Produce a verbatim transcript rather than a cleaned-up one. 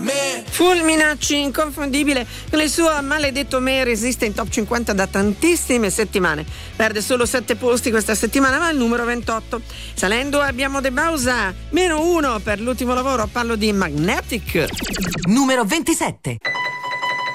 Fulminacci, inconfondibile, con il suo maledetto me resiste in top cinquanta da tantissime settimane. Perde solo sette posti questa settimana, ma al numero ventotto. Salendo abbiamo De Bausa, meno uno per l'ultimo lavoro, parlo di Magnetic. Numero ventisette.